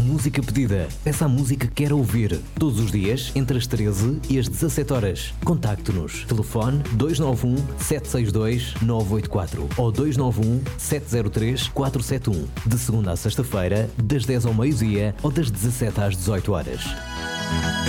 música pedida. Peça a música que quer ouvir. Todos os dias, entre as 13 e as 17 horas. Contacte-nos. Telefone 291 762 984 ou 291 703 471. De segunda a sexta-feira, das 10 ao meio-dia ou das 17 às 18 horas.